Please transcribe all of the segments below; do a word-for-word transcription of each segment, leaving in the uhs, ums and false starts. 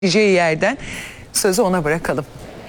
diyeceği yerden sözü ona bırakalım.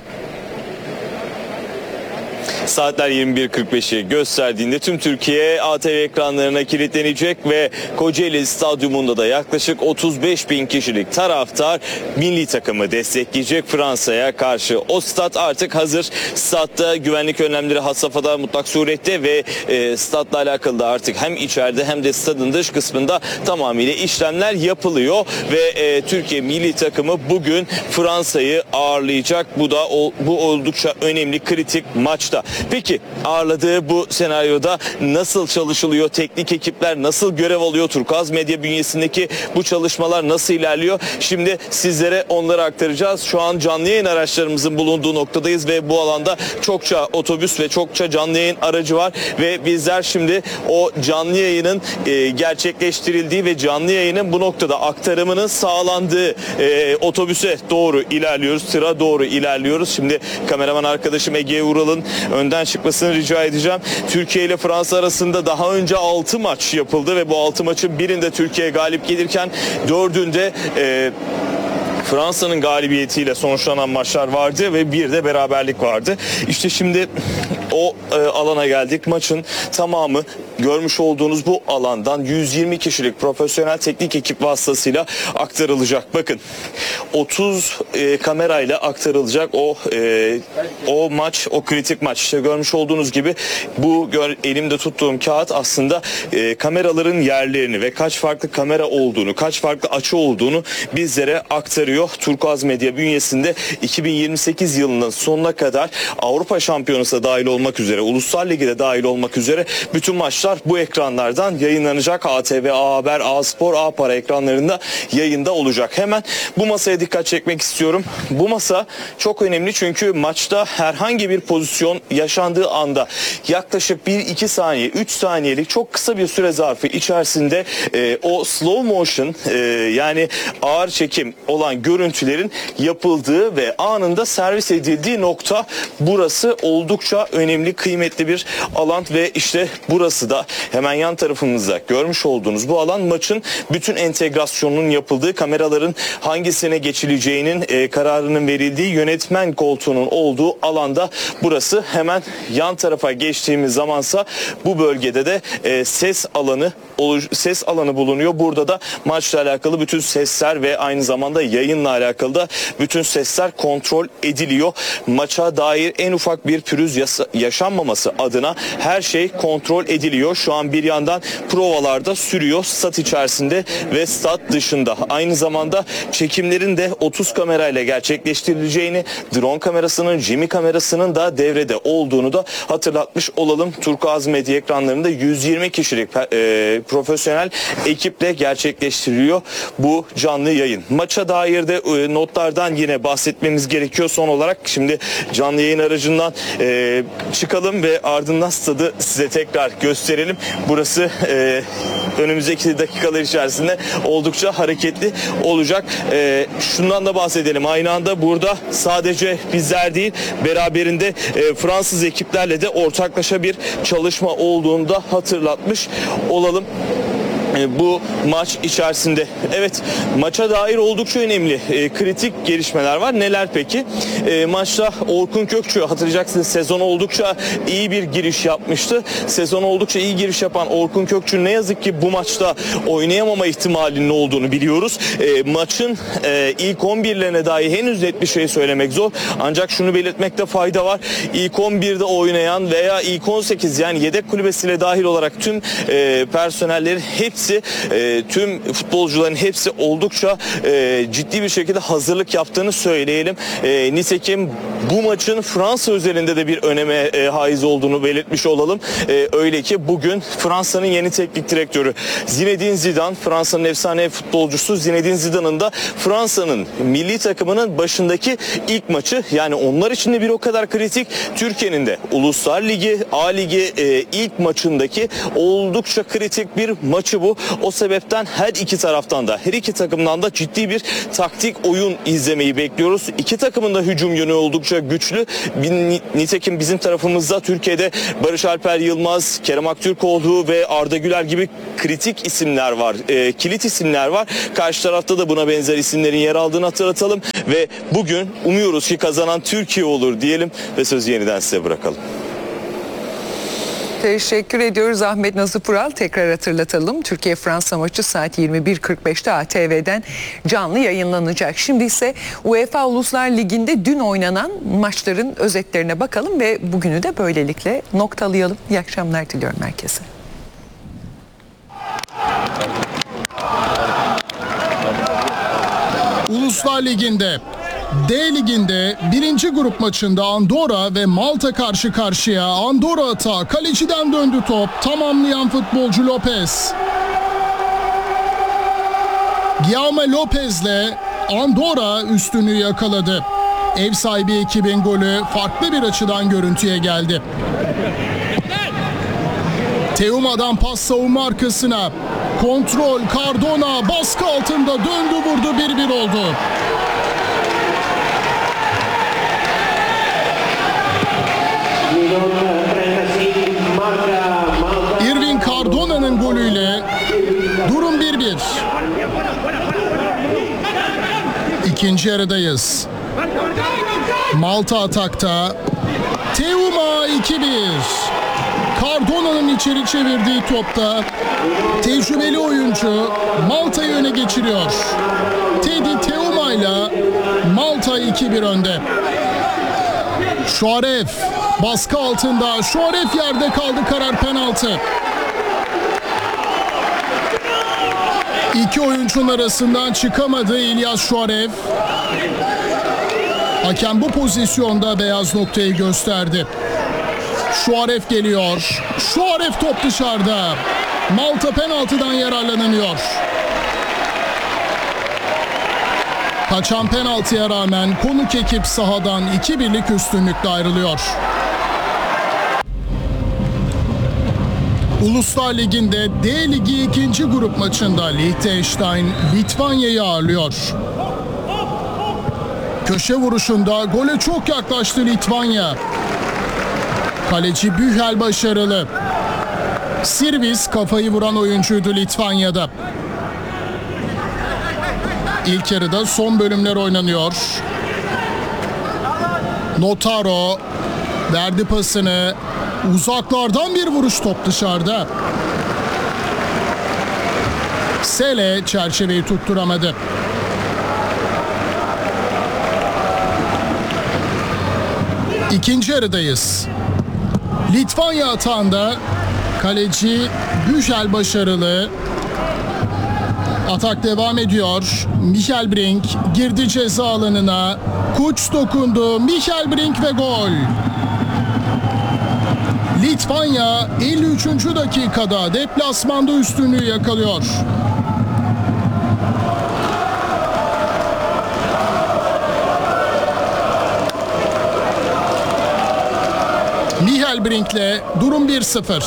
Saatler yirmi bir kırk beşi gösterdiğinde tüm Türkiye A T V ekranlarına kilitlenecek ve Kocaeli Stadyumunda da yaklaşık otuz beş bin kişilik taraftar milli takımı destekleyecek Fransa'ya karşı. O stat artık hazır. Statta güvenlik önlemleri had safhada mutlak surette ve e, statla alakalı da artık hem içeride hem de stadın dış kısmında tamamıyla işlemler yapılıyor ve e, Türkiye milli takımı bugün Fransa'yı ağırlayacak. Bu da o, bu oldukça önemli, kritik maçta. Peki ağırladığı bu senaryoda nasıl çalışılıyor? Teknik ekipler nasıl görev alıyor? Turkuaz Medya bünyesindeki bu çalışmalar nasıl ilerliyor? Şimdi sizlere onları aktaracağız. Şu an canlı yayın araçlarımızın bulunduğu noktadayız ve bu alanda çokça otobüs ve çokça canlı yayın aracı var ve bizler şimdi o canlı yayının e, gerçekleştirildiği ve canlı yayının bu noktada aktarımının sağlandığı e, otobüse doğru ilerliyoruz. Sıra doğru ilerliyoruz. Şimdi kameraman arkadaşım Ege Ural'ın önden çıkmasını rica edeceğim. Türkiye ile Fransa arasında daha önce altı maç yapıldı ve bu altı maçın birinde Türkiye galip gelirken dördünde e, Fransa'nın galibiyetiyle sonuçlanan maçlar vardı ve bir de beraberlik vardı. İşte şimdi o e, alana geldik. Maçın tamamı görmüş olduğunuz bu alandan yüz yirmi kişilik profesyonel teknik ekip vasıtasıyla aktarılacak. Bakın otuz e, kamerayla aktarılacak o e, o maç, o kritik maç. İşte görmüş olduğunuz gibi bu gör, elimde tuttuğum kağıt aslında e, kameraların yerlerini ve kaç farklı kamera olduğunu, kaç farklı açı olduğunu bizlere aktarıyor. Turkuaz Medya bünyesinde iki bin yirmi sekiz yılının sonuna kadar Avrupa Şampiyonası dahil olmak üzere, Uluslar Ligi de dahil olmak üzere bütün maçlar bu ekranlardan yayınlanacak. A T V, A Haber, A Spor, A Para ekranlarında yayında olacak. Hemen bu masaya dikkat çekmek istiyorum. Bu masa çok önemli çünkü maçta herhangi bir pozisyon yaşandığı anda yaklaşık bir iki saniye, üç saniyelik çok kısa bir süre zarfı içerisinde e, o slow motion e, yani ağır çekim olan görüntülerin yapıldığı ve anında servis edildiği nokta burası. Oldukça önemli, kıymetli bir alan ve işte burası da hemen yan tarafımızda görmüş olduğunuz bu alan maçın bütün entegrasyonunun yapıldığı, kameraların hangisine geçileceğinin e, kararının verildiği yönetmen koltuğunun olduğu alanda burası. Hemen yan tarafa geçtiğimiz zamansa bu bölgede de e, ses alanı ses alanı bulunuyor. Burada da maçla alakalı bütün sesler ve aynı zamanda yayınla alakalı da bütün sesler kontrol ediliyor. Maça dair en ufak bir pürüz yaşanmaması adına her şey kontrol ediliyor. Şu an bir yandan provalarda sürüyor stat içerisinde ve stat dışında. Aynı zamanda çekimlerin de otuz kamerayla gerçekleştirileceğini, drone kamerasının, Jimmy kamerasının da devrede olduğunu da hatırlatmış olalım. Turkuaz Medya ekranlarında yüz yirmi kişilik e, profesyonel ekiple gerçekleştiriliyor bu canlı yayın. Maça dair de e, notlardan yine bahsetmemiz gerekiyor. Son olarak şimdi canlı yayın aracından e, çıkalım ve ardından stadı size tekrar gösterelim. Burası e, önümüzdeki dakikalar içerisinde oldukça hareketli olacak. E, şundan da bahsedelim. Aynı anda burada sadece bizler değil, beraberinde e, Fransız ekiplerle de ortaklaşa bir çalışma olduğunu da hatırlatmış olalım. Bu maç içerisinde. Evet, maça dair oldukça önemli e, kritik gelişmeler var. Neler peki? E, maçta Orkun Kökçü, hatırlayacaksınız, sezon oldukça iyi bir giriş yapmıştı. Sezon oldukça iyi giriş yapan Orkun Kökçü ne yazık ki bu maçta oynayamama ihtimalinin olduğunu biliyoruz. E, maçın e, ilk on birlerine dair henüz net bir şey söylemek zor. Ancak şunu belirtmekte fayda var. İlk on birde oynayan veya ilk on sekiz yani yedek kulübesiyle dahil olarak tüm e, personellerin hepsi E, tüm futbolcuların hepsi oldukça e, ciddi bir şekilde hazırlık yaptığını söyleyelim. E, nitekim bu maçın Fransa özelinde de bir öneme e, haiz olduğunu belirtmiş olalım. E, öyle ki bugün Fransa'nın yeni teknik direktörü Zinedine Zidane, Fransa'nın efsane futbolcusu Zinedine Zidane'ın da Fransa'nın milli takımının başındaki ilk maçı, yani onlar için de bir o kadar kritik. Türkiye'nin de Uluslar Ligi, A Ligi e, ilk maçındaki oldukça kritik bir maçı bu. bu. O sebepten her iki taraftan da, her iki takımdan da ciddi bir taktik oyun izlemeyi bekliyoruz. İki takımın da hücum yönü oldukça güçlü. Nitekim bizim tarafımızda Türkiye'de Barış Alper Yılmaz, Kerem Aktürkoğlu ve Arda Güler gibi kritik isimler var. E, kilit isimler var. Karşı tarafta da buna benzer isimlerin yer aldığını hatırlatalım ve bugün umuyoruz ki kazanan Türkiye olur diyelim ve sözü yeniden size bırakalım. Teşekkür ediyoruz Ahmet Nasuh Ural. Tekrar hatırlatalım. Türkiye-Fransa maçı saat yirmi bir kırk beşte A T V'den canlı yayınlanacak. Şimdi ise UEFA Uluslar Ligi'nde dün oynanan maçların özetlerine bakalım ve bugünü de böylelikle noktalayalım. İyi akşamlar diliyorum herkese. Uluslar Ligi'nde D Ligi'nde birinci grup maçında Andorra ve Malta karşı karşıya. Andorra atağı, kaleciden döndü top, tamamlayan futbolcu Lopez. Guillaume Lopez'le Andorra üstünlüğü yakaladı. Ev sahibi ekibin golü farklı bir açıdan görüntüye geldi. Teuma'dan pas savunma arkasına. Kontrol, Cardona baskı altında döndü vurdu, bir bir oldu. Irving Cardona'nın golüyle durum bir bir. İkinci yarıdayız. Malta atakta. Teuma iki bir. Cardona'nın içeri çevirdiği topta tecrübeli oyuncu Malta'yı öne geçiriyor. Teddy Teuma ile Malta iki bir önde. Şuaref baskı altında. Şuaref yerde kaldı, karar penaltı. İki oyuncunun arasından çıkamadı İlyas Şuaref. Hakem bu pozisyonda beyaz noktayı gösterdi. Şuaref geliyor. Şuaref top dışarıda. Malta penaltıdan yararlanamıyor. Kaçan penaltıya rağmen konuk ekip sahadan iki birlik üstünlükle ayrılıyor. Uluslar Ligi'nde D Ligi ikinci grup maçında Liechtenstein Litvanya'yı ağırlıyor. Köşe vuruşunda gole çok yaklaştı Litvanya. Kaleci Bühel başarılı. Sirvis kafayı vuran oyuncuydu Litvanya'da. İlk yarıda son bölümler oynanıyor. Notaro verdi pasını. Uzaklardan bir vuruş, top dışarıda. Sele çerçeveyi tutturamadı. İkinci yarıdayız. Litvanya atağında kaleci Bühel başarılı. Atak devam ediyor. Michael Brink girdi ceza alanına. Kuç dokundu. Michael Brink ve gol. Litvanya elli üçüncü dakikada deplasmanda üstünlüğü yakalıyor. Michael Brink'le durum bir sıfır.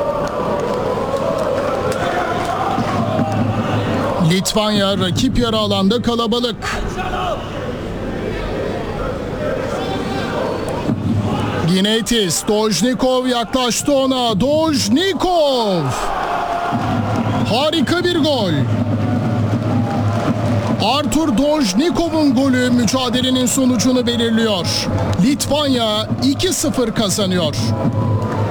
Litvanya rakip yarı alanda kalabalık. Gineitis, Dojnikov yaklaştı ona. Dojnikov! Harika bir gol. Artur Dojnikov'un golü mücadelenin sonucunu belirliyor. Litvanya iki sıfır kazanıyor.